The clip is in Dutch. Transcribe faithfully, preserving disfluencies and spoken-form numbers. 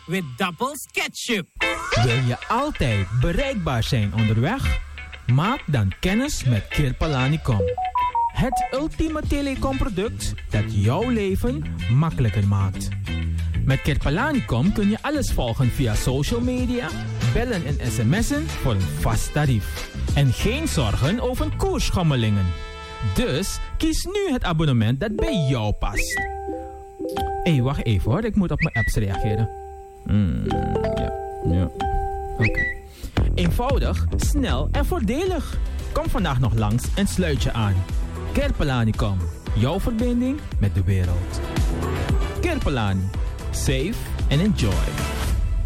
with Doubles Ketchup. Wil je altijd bereikbaar zijn onderweg? Maak dan kennis met Kirpalanicom. Het ultieme telecomproduct dat jouw leven makkelijker maakt. Met Kirpalanicom kun je alles volgen via social media, bellen en sms'en voor een vast tarief. En geen zorgen over koersschommelingen. Dus kies nu het abonnement dat bij jou past. Hé, hey, wacht even hoor, ik moet op mijn apps reageren. Mm, ja, ja, oké. Okay. Eenvoudig, snel en voordelig. Kom vandaag nog langs en sluit je aan. Kirpalanicom, jouw verbinding met de wereld. Kirpalani, save and enjoy.